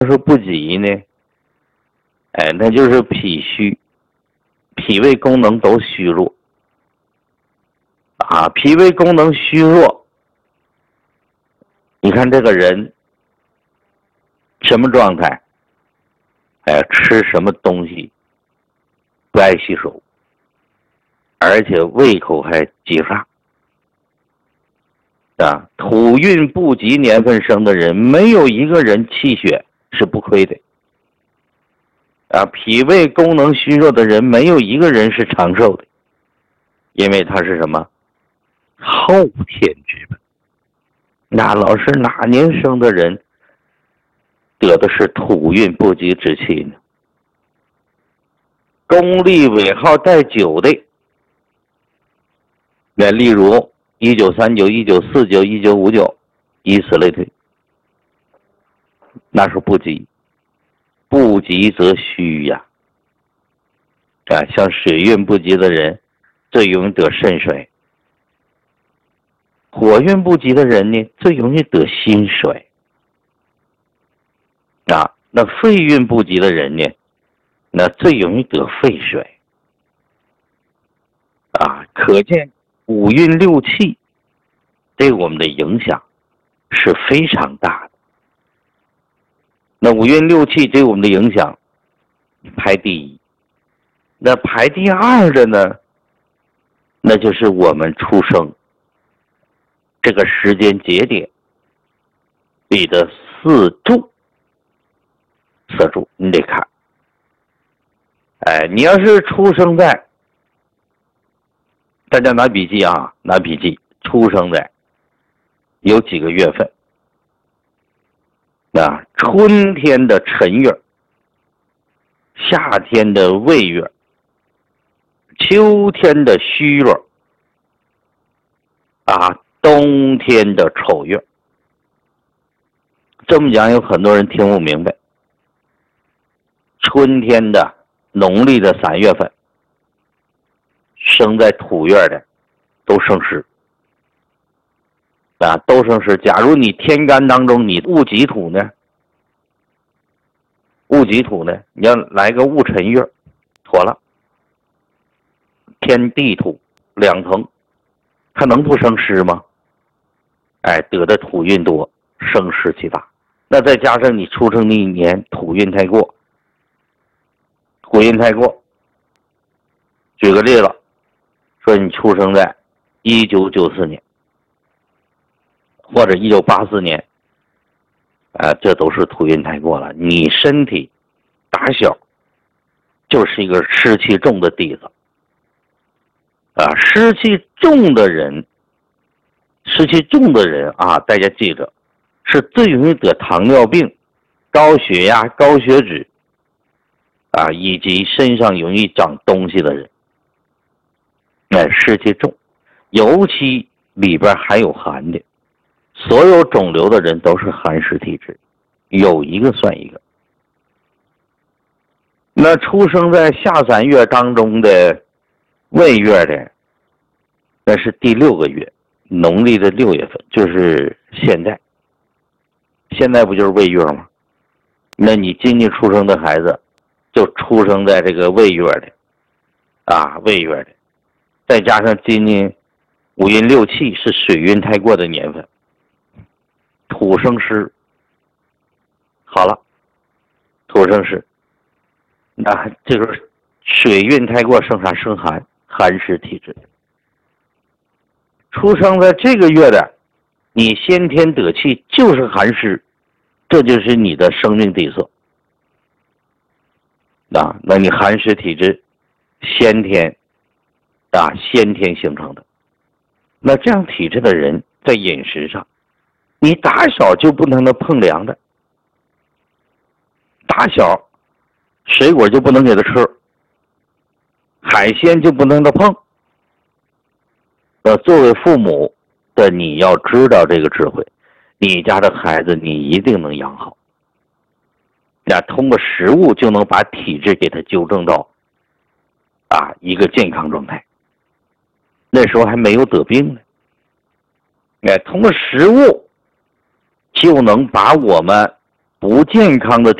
说不及呢，那就是脾虚，脾胃功能都虚弱啊。脾胃功能虚弱，你看这个人什么状态？吃什么东西不爱洗手，而且胃口还急杀啊。土运不及年份生的人，没有一个人气血是不亏的啊。脾胃功能虚弱的人，没有一个人是长寿的，因为他是什么？后天之本。那老师哪年生的人得的是土运不及之气呢？公历尾号带9的，那例如1939、1949、1959，以此类推，那是不及，不及则虚呀。像水运不及的人，最容易得肾衰；火运不及的人呢，最容易得心衰。那肺运不及的人呢，那最容易得肺衰。可见五运六气对我们的影响是非常大的。那五运六气对我们的影响排第一，那排第二的呢，那就是我们出生这个时间节点里的四柱。四柱你得看，你要是出生在，大家拿笔记啊，拿笔记，出生在有几个月份春天的辰月，夏天的未月，秋天的戌月，冬天的丑月。这么讲有很多人听不明白。春天的农历的3月份，生在土月的都生湿都生湿。假如你天干当中你戊己土呢，你要来个戊辰月，妥了。天地土两层，它能不生湿吗？得的土运多，生湿气大。那再加上你出生那一年土运太过，举个例子，说你出生在1994年或者1984年，这都是土运太过了。你身体打小就是一个湿气重的底子湿气重的人大家记着，是最容易得糖尿病、高血压、高血脂以及身上容易长东西的人。湿气重，尤其里边还有寒的，所有肿瘤的人都是寒湿体质，有一个算一个。那出生在下3月当中的未月的，那是第6个月，农历的6月份，就是现在不就是未月吗？那你今年出生的孩子就出生在这个未月的，再加上今年五运六气是水运太过的年份，土生湿，好了，土生湿，那这个水运太过生啥？生寒，寒湿体质。出生在这个月的，你先天得气就是寒湿，这就是你的生命底色那你寒湿体质先天形成的。那这样体质的人在饮食上，你打小就不能碰凉的，打小水果就不能给他吃，海鲜就不能给他碰。作为父母的你要知道这个智慧，你家的孩子你一定能养好。通过食物就能把体质给他纠正到一个健康状态。那时候还没有得病呢。通过食物就能把我们不健康的